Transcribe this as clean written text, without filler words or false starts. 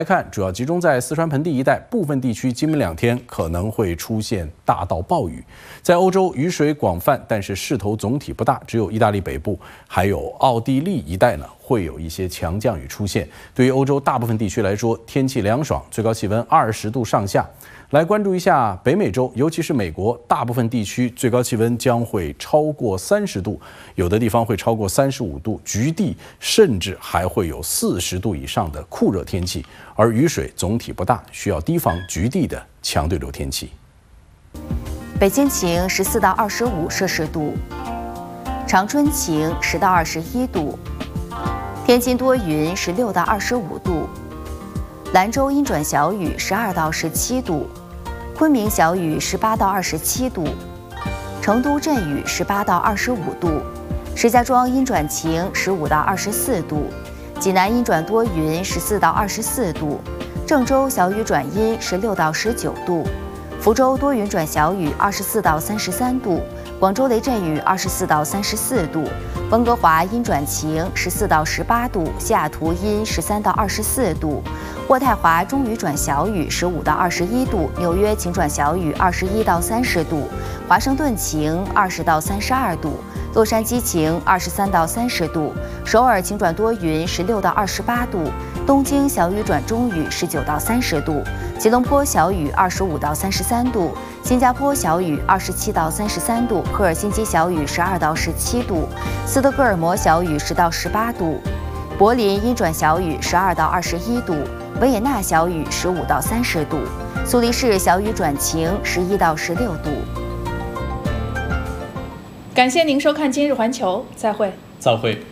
来看，主要集中在四川盆地一带，部分地区今明两天可能会出现大到暴雨。在欧洲，雨水广泛，但是势头总体不大，只有意大利北部还有奥地利一带呢会有一些强降雨出现。对于欧洲大部分地区来说，天气凉爽，最高气温20度上下。来关注一下北美洲，尤其是美国，大部分地区最高气温将会超过30度，有的地方会超过35度，局地甚至还会有40度以上的酷热天气。而雨水总体不大，需要提防局地的强对流天气。 北京晴14到25摄氏度，长春晴10到21度，天津多云16到25度，兰州阴转小雨12到17度，昆明小雨18到27度，成都阵雨18到25度，石家庄阴转晴15到24度，济南阴转多云14到24度，郑州小雨转阴16到19度，福州多云转小雨24到33度，广州雷阵雨24到34度，温哥华阴转晴14到18度，西雅图阴13到24度，渥太华中雨转小雨15到21度，纽约晴转小雨21到30度，华盛顿晴20到32度，洛杉矶晴23到30度，首尔晴转多云16到28度，东京小雨转中雨19到30度，吉隆坡小雨25到33度，新加坡小雨27到33度，赫尔辛基小雨12到17度，斯德哥尔摩小雨10到18度，柏林阴转小雨12到21度，维也纳小雨15到30度，苏黎世小雨转晴11到16度。 感谢您收看今日环球，再会。 再会。